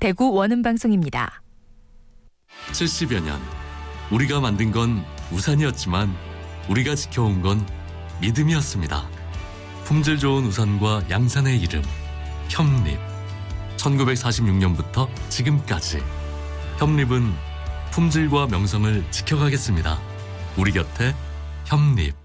대구 원음방송입니다. 70여 년 우리가 만든 건 우산이었지만 우리가 지켜온 건 믿음이었습니다. 품질 좋은 우산과 양산의 이름 협립. 1946년부터 지금까지 협립은 품질과 명성을 지켜가겠습니다. 우리 곁에 협립.